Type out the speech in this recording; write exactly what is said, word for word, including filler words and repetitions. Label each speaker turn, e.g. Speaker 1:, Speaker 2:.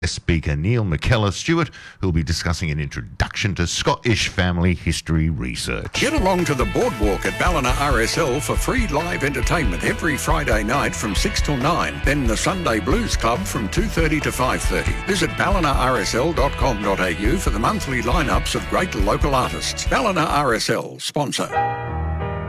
Speaker 1: Speaker Neil McKellar Stewart, who'll be discussing an introduction to Scottish family history research.
Speaker 2: Get along to the boardwalk at Ballina R S L for free live entertainment every Friday night from six till nine. Then the Sunday Blues Club from two thirty to five thirty. Visit ballina r s l dot com dot a u for the monthly lineups of great local artists. Ballina R S L, sponsor.